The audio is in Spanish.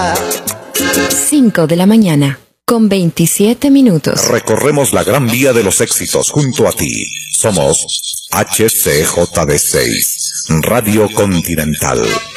5 de la mañana, con 27 minutos. Recorremos la gran vía de los éxitos junto a ti. Somos HCJB6, Radio Continental.